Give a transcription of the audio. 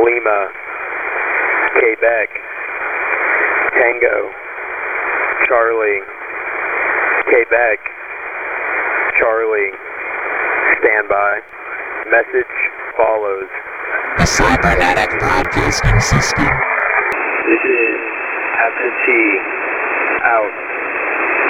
Lima, Quebec, Tango, Charlie, Quebec, Charlie, standby. Message follows. The cybernetic broadcasting system. This is Captain T, out.